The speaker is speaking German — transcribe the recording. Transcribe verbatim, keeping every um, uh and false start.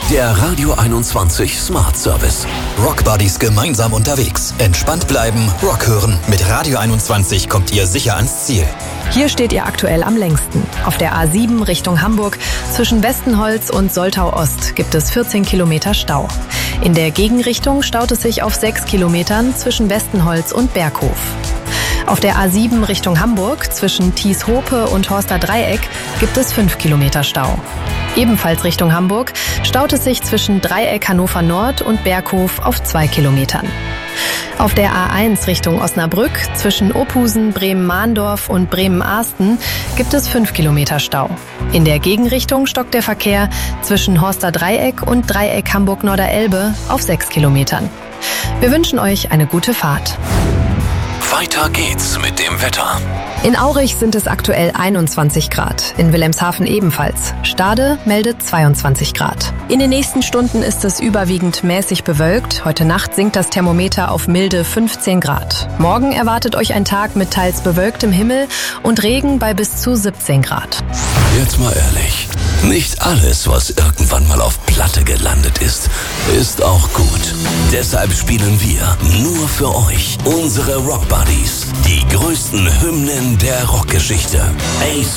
Der Radio einundzwanzig Smart Service. Rock Buddies gemeinsam unterwegs. Entspannt bleiben, Rock hören. Mit Radio einundzwanzig kommt ihr sicher ans Ziel. Hier steht ihr aktuell am längsten. Auf der A sieben Richtung Hamburg zwischen Westenholz und Soltau Ost gibt es vierzehn Kilometer Stau. In der Gegenrichtung staut es sich auf sechs Kilometern zwischen Westenholz und Berghof. Auf der A sieben Richtung Hamburg zwischen Thies-Hope und Horster Dreieck gibt es fünf Kilometer Stau. Ebenfalls Richtung Hamburg staut es sich zwischen Dreieck Hannover Nord und Berghof auf zwei Kilometern. Auf der A eins Richtung Osnabrück zwischen Ophusen, Bremen-Mahndorf und Bremen-Ahsten gibt es fünf Kilometer Stau. In der Gegenrichtung stockt der Verkehr zwischen Horster Dreieck und Dreieck Hamburg-Norderelbe auf sechs Kilometern. Wir wünschen euch eine gute Fahrt. Weiter geht's mit dem Wetter. In Aurich sind es aktuell einundzwanzig Grad, in Wilhelmshaven ebenfalls. Stade meldet zweiundzwanzig Grad. In den nächsten Stunden ist es überwiegend mäßig bewölkt. Heute Nacht sinkt das Thermometer auf milde fünfzehn Grad. Morgen erwartet euch ein Tag mit teils bewölktem Himmel und Regen bei bis zu siebzehn Grad. Jetzt mal ehrlich, nicht alles, was irgendwann mal auf Platte gelandet ist, ist auch gut. Deshalb spielen wir nur für euch unsere Rock Buddies, die größten Hymnen der Rockgeschichte.